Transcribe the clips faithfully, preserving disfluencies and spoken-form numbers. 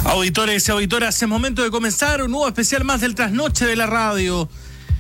Auditores y auditoras, es momento de comenzar un nuevo especial más del Trasnoche de la Radio.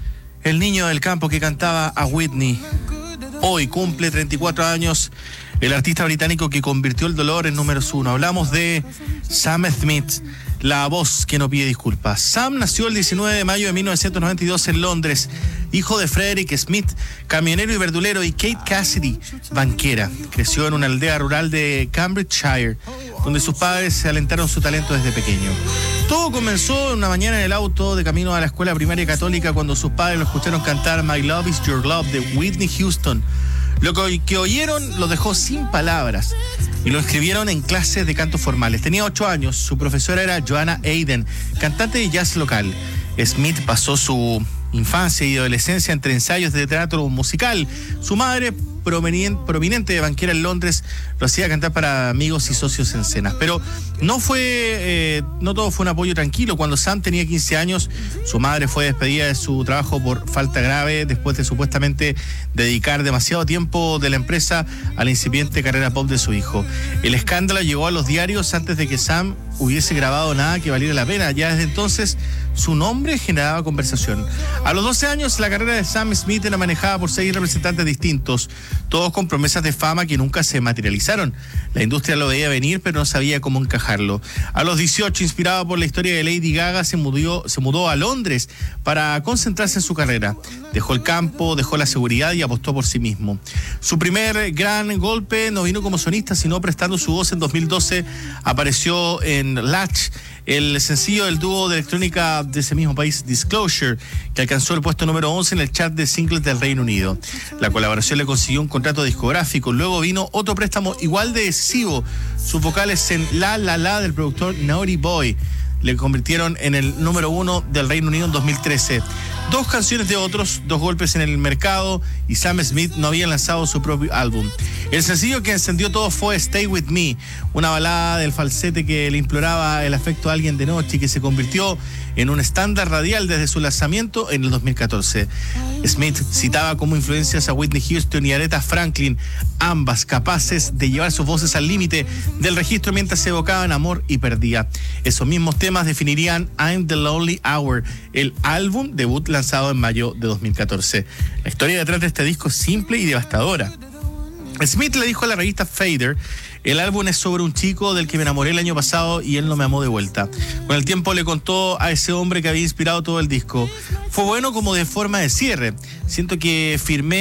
El niño del campo que cantaba a Whitney. Hoy cumple treinta y cuatro años el artista británico que convirtió el dolor en números uno. Hablamos de Sam Smith, la voz que no pide disculpas. Sam nació el diecinueve de mayo de mil novecientos noventa y dos en Londres, hijo de Frederick Smith, camionero y verdulero, y Kate Cassidy, banquera. Creció en una aldea rural de Cambridgeshire, donde sus padres se alentaron su talento desde pequeño. Todo comenzó una mañana en el auto de camino a la escuela primaria católica cuando sus padres lo escucharon cantar My Love Is Your Love de Whitney Houston. Lo que, que oyeron lo dejó sin palabras y lo escribieron en clases de canto formales. Tenía ocho años, su profesora era Joanna Aiden, cantante de jazz local. Smith pasó su infancia y adolescencia entre ensayos de teatro musical. Su madre, prominente de banquera en Londres, lo hacía cantar para amigos y socios en cenas. Pero no fue, eh, no todo fue un apoyo tranquilo. Cuando Sam tenía quince años, su madre fue despedida de su trabajo por falta grave después de supuestamente dedicar demasiado tiempo de la empresa a la incipiente carrera pop de su hijo. El escándalo llegó a los diarios antes de que Sam hubiese grabado nada que valiera la pena. Ya desde entonces su nombre generaba conversación. A los doce años, la carrera de Sam Smith era manejada por seis representantes distintos, todos con promesas de fama que nunca se materializaron. La industria lo veía venir, pero no sabía cómo encajarlo. A los dieciocho, inspirado por la historia de Lady Gaga, se mudó, se mudó a Londres para concentrarse en su carrera. Dejó el campo, dejó la seguridad y apostó por sí mismo. Su primer gran golpe no vino como solista, sino prestando su voz. En dos mil doce apareció en Latch, el sencillo del dúo de electrónica de ese mismo país, Disclosure, que alcanzó el puesto número once en el chart de singles del Reino Unido. La colaboración le consiguió un contrato discográfico. Luego vino otro préstamo igual de decisivo. Sus vocales en La La La del productor Naughty Boy le convirtieron en el número uno del Reino Unido en dos mil trece. Dos canciones de otros, dos golpes en el mercado, y Sam Smith no había lanzado su propio álbum. El sencillo que encendió todo fue Stay With Me, una balada del falsete que le imploraba el afecto a alguien de noche y que se convirtió en un estándar radial desde su lanzamiento en el dos mil catorce. Smith citaba como influencias a Whitney Houston y Aretha Franklin, ambas capaces de llevar sus voces al límite del registro mientras se evocaban amor y perdía. Esos mismos temas definirían I'm the Lonely Hour, el álbum debut lanzado en mayo de dos mil catorce. La historia detrás de este disco es simple y devastadora. Smith le dijo a la revista Fader: el álbum es sobre un chico del que me enamoré el año pasado y él no me amó de vuelta. Con el tiempo le contó a ese hombre que había inspirado todo el disco: fue bueno como de forma de cierre. Siento que firmé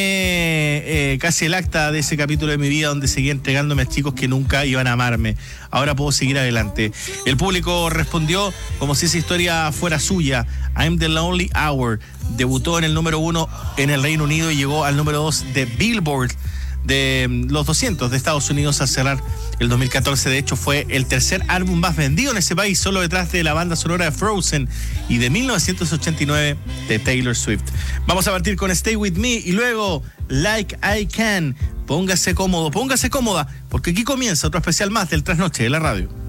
eh, casi el acta de ese capítulo de mi vida donde seguía entregándome a chicos que nunca iban a amarme. Ahora puedo seguir adelante. El público respondió como si esa historia fuera suya. I'm the Lonely Hour debutó en el número uno en el Reino Unido y llegó al número dos de Billboard de los doscientos de Estados Unidos al cerrar el dos mil catorce. De hecho, fue el tercer álbum más vendido en ese país, solo detrás de la banda sonora de Frozen y de mil novecientos ochenta y nueve de Taylor Swift. Vamos a partir con Stay With Me y luego Like I Can. Póngase cómodo, póngase cómoda, porque aquí comienza otro especial más del Trasnoche de la Radio.